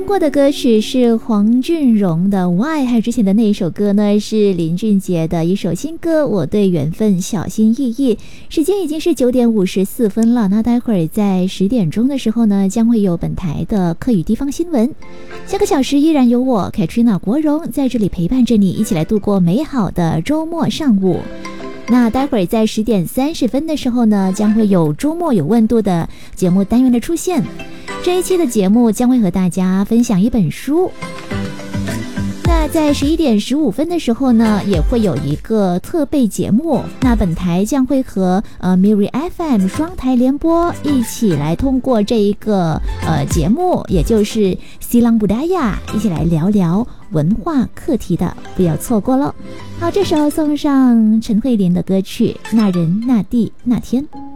过的歌曲是黄俊荣的《Why》，还有之前的那一首歌呢是林俊杰的一首新歌《我对缘分小心翼翼》。时间已经是9点54分了，那待会儿在10点钟的时候呢，将会有本台的客语地方新闻。下个小时依然有我 Katrina 国荣在这里陪伴着你，一起来度过美好的周末上午。那待会儿在10点30分的时候呢，将会有周末有温度的节目单元的出现。这一期的节目将会和大家分享一本书。那在11点15分的时候呢，也会有一个特备节目。那本台将会和Miri FM 双台联播，一起来通过这一个节目，也就是西朗布达亚，一起来聊聊文化课题的，不要错过喽。好，这时候送上陈慧琳的歌曲《那人那地那天》。